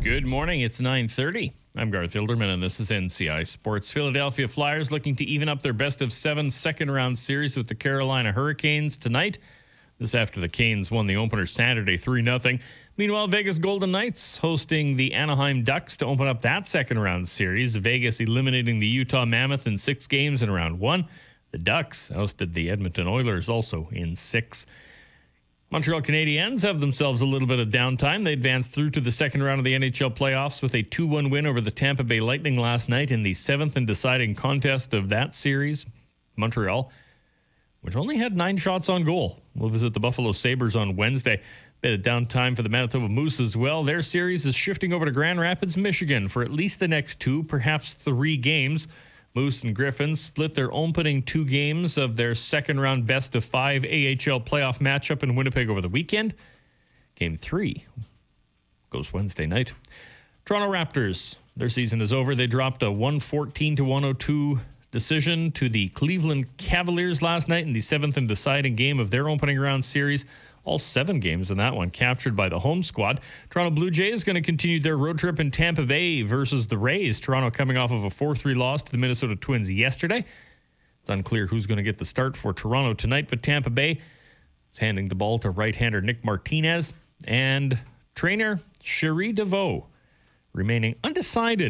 Good morning. It's 9:30. I'm Garth Hilderman, and this is NCI Sports. Philadelphia Flyers looking to even up their best-of-7 second-round series with the Carolina Hurricanes tonight. This after the Canes won the opener Saturday 3-0. Meanwhile, Vegas Golden Knights hosting the Anaheim Ducks to open up that second-round series. Vegas eliminating the Utah Mammoth in 6 games in round 1. The Ducks ousted the Edmonton Oilers also in 6. Montreal Canadiens have themselves a little bit of downtime. They advanced through to the second round of the NHL playoffs with a 2-1 win over the Tampa Bay Lightning last night in the 7th and deciding contest of that series. Montreal, which only had 9 shots on goal, will visit the Buffalo Sabres on Wednesday. Bit of downtime for the Manitoba Moose as well. Their series is shifting over to Grand Rapids, Michigan for at least the next 2, perhaps 3 games. Moose and Griffins split their opening 2 games of their second-round best-of-5 AHL playoff matchup in Winnipeg over the weekend. Game 3 goes Wednesday night. Toronto Raptors, their season is over. They dropped a 114-102 decision to the Cleveland Cavaliers last night in the 7th and deciding game of their opening round series. All 7 games in that one captured by the home squad. Toronto Blue Jays going to continue their road trip in Tampa Bay versus the Rays. Toronto coming off of a 4-3 loss to the Minnesota Twins yesterday. It's unclear who's going to get the start for Toronto tonight, but Tampa Bay is handing the ball to right-hander Nick Martinez and trainer Cherie DeVoe remaining undecided